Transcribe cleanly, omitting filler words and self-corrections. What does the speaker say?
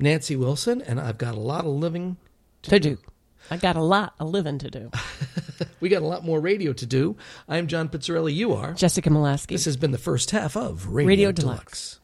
Nancy Wilson, and I've got a lot of living to do. I got a lot of living to do. We got a lot more radio to do. I'm John Pizzarelli. You are Jessica Molaski. This has been the first half of Radio Deluxe.